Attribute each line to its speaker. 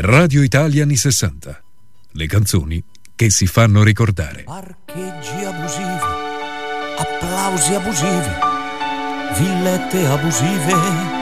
Speaker 1: Radio Italia anni 60. Le canzoni che si fanno ricordare.
Speaker 2: Parcheggi abusivi, applausi abusivi, villette abusive,